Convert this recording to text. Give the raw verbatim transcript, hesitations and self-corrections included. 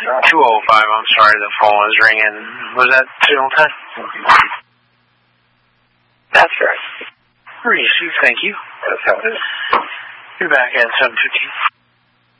two oh five, I'm sorry, the phone was ringing. Was that signal time? That's right. Receive, thank you. That's how it is. You're back at seven fifteen.